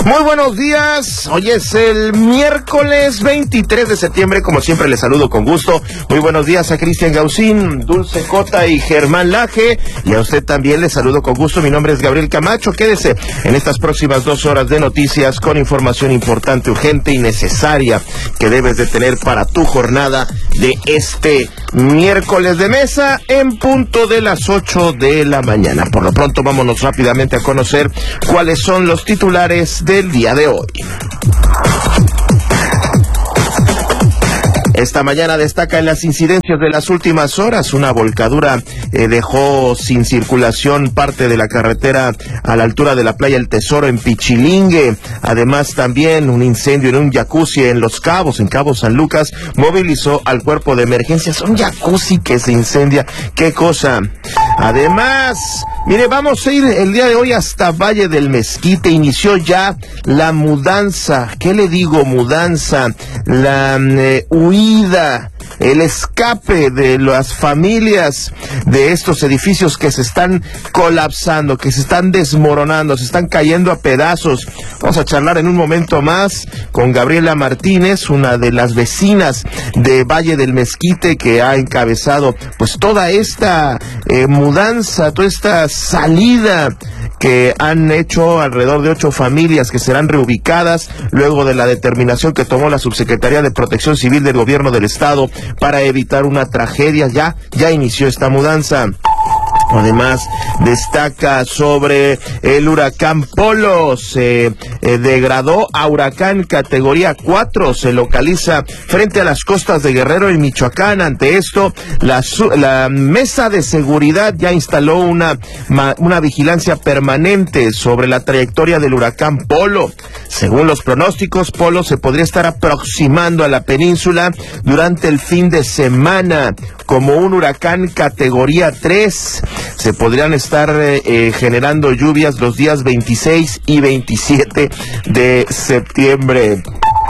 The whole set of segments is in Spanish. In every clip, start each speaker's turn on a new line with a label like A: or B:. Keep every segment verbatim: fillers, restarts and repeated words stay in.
A: Muy buenos días, hoy es el miércoles veintitrés de septiembre, como siempre les saludo con gusto. Muy buenos días a Cristian Gaucín, Dulce Cota y Germán Laje, y a usted también les saludo con gusto. Mi nombre es Gabriel Camacho. Quédese en estas próximas dos horas de noticias con información importante, urgente y necesaria que debes de tener para tu jornada de este miércoles de mesa en punto de las ocho de la mañana. Por lo pronto vámonos rápidamente a conocer cuáles son los titulares del día de hoy. Esta mañana destaca en las incidencias de las últimas horas. Una volcadura eh, dejó sin circulación parte de la carretera a la altura de la playa El Tesoro en Pichilingue. Además, también un incendio en un jacuzzi en Los Cabos, en Cabo San Lucas, movilizó al cuerpo de emergencias. Un jacuzzi que se incendia. ¡Qué cosa! Además, mire, vamos a ir el día de hoy hasta Valle del Mezquite. Inició ya la mudanza. ¿Qué le digo? Mudanza. La eh, huida. El escape de las familias de estos edificios que se están colapsando, que se están desmoronando, se están cayendo a pedazos. Vamos a charlar en un momento más con Gabriela Martínez, una de las vecinas de Valle del Mezquite, que ha encabezado pues toda esta eh, mudanza, toda esta salida que han hecho alrededor de ocho familias que serán reubicadas luego de la determinación que tomó la Subsecretaría de Protección Civil del Gobierno del Estado para evitar una tragedia. Ya, ya inició esta mudanza. Además, destaca sobre el huracán Polo. Se eh, degradó a huracán categoría cuatro. Se localiza frente a las costas de Guerrero, en Michoacán. Ante esto, la, la mesa de seguridad ya instaló una, una vigilancia permanente sobre la trayectoria del huracán Polo. Según los pronósticos, Polo se podría estar aproximando a la península durante el fin de semana como un huracán categoría tres. Se podrían estar eh, generando lluvias los días veintiséis y veintisiete de septiembre.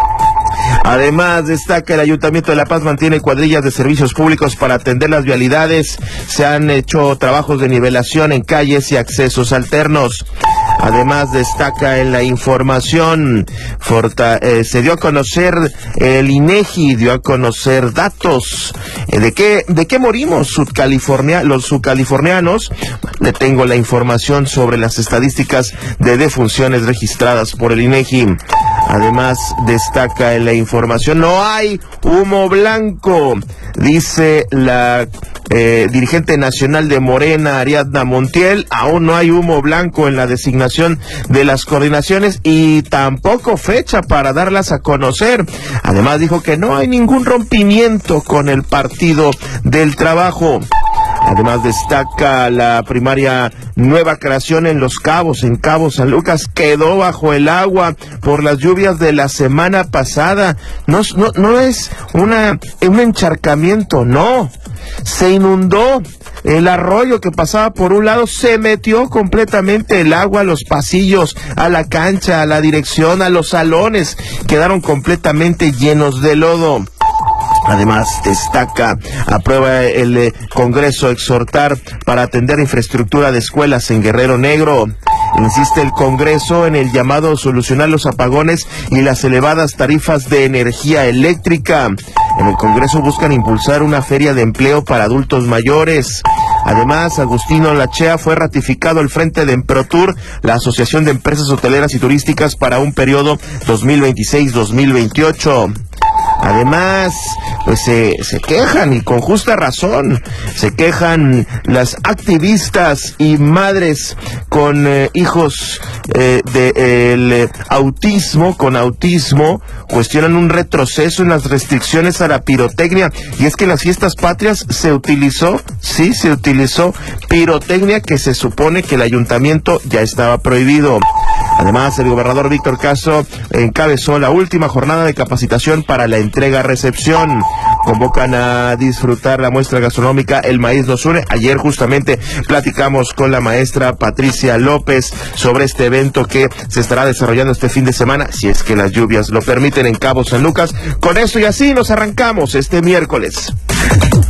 A: Además, destaca el Ayuntamiento de La Paz mantiene cuadrillas de servicios públicos para atender las vialidades. Se han hecho trabajos de nivelación en calles y accesos alternos. Además, destaca en la información, Forta, eh, se dio a conocer, el INEGI dio a conocer datos. Eh, ¿De qué, de qué morimos Sudcalifornia, los subcalifornianos? Le tengo la información sobre las estadísticas de defunciones registradas por el INEGI. Además, destaca en la información, no hay humo blanco, dice la eh, dirigente nacional de Morena, Ariadna Montiel. Aún no hay humo blanco en la designación de las coordinaciones y tampoco fecha para darlas a conocer. Además, dijo que no hay ningún rompimiento con el Partido del Trabajo. Además, destaca la primaria Nueva Creación en Los Cabos, en Cabo San Lucas, quedó bajo el agua por las lluvias de la semana pasada. No, no, no es una, un encharcamiento, no. Se inundó el arroyo que pasaba por un lado, se metió completamente el agua a los pasillos, a la cancha, a la dirección, a los salones. Quedaron completamente llenos de lodo. Además, destaca, aprueba el eh, Congreso exhortar para atender infraestructura de escuelas en Guerrero Negro. Insiste el Congreso en el llamado a solucionar los apagones y las elevadas tarifas de energía eléctrica. En el Congreso buscan impulsar una feria de empleo para adultos mayores. Además, Agustino Lachea fue ratificado al frente de Emprotur, la Asociación de Empresas Hoteleras y Turísticas, para un periodo dos mil veintiséis a dos mil veintiocho. Además, pues se, se quejan, y con justa razón, se quejan las activistas y madres con eh, hijos eh, de eh, autismo, con autismo, cuestionan un retroceso en las restricciones a la pirotecnia. Y es que en las fiestas patrias se utilizó, sí, se utilizó pirotecnia que se supone que el ayuntamiento ya estaba prohibido. Además, el gobernador Víctor Castro encabezó la última jornada de capacitación para la entrega-recepción. Convocan a disfrutar la muestra gastronómica El Maíz Nos Une. Ayer justamente platicamos con la maestra Patricia López sobre este evento que se estará desarrollando este fin de semana, si es que las lluvias lo permiten, en Cabo San Lucas. Con esto y así nos arrancamos este miércoles.